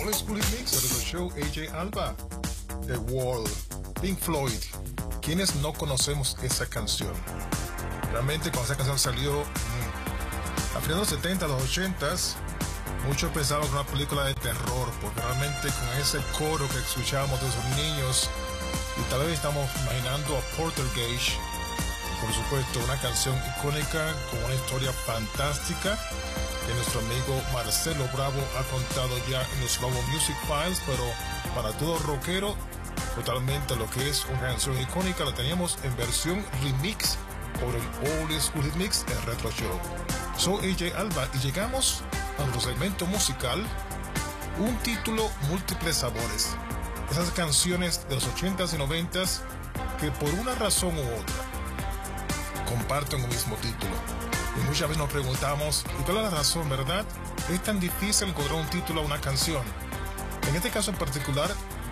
All School Mix de nuestro show AJ Alba, The Wall, Pink Floyd. ¿Quiénes no conocemos esa canción? Realmente cuando esa canción salió a finales de los 70, los 80s, muchos pensaban que era una película de terror, porque realmente con ese coro que escuchábamos de esos niños, y tal vez estamos imaginando a Poltergeist, por supuesto, una canción icónica con una historia fantástica que nuestro amigo Marcelo Bravo ha contado ya en los Bravo Music Files, pero para todo rockero, totalmente lo que es una canción icónica la teníamos en versión remix por el Old School Mix en Retro Show. Soy AJ Alba y llegamos a nuestro segmento musical, un título múltiples sabores. Esas canciones de los 80s y 90s que por una razón u otra comparten el mismo título. Y muchas veces nos preguntamos, ¿y cuál es la razón, verdad? Es tan difícil encontrar un título a una canción. En este caso en particular,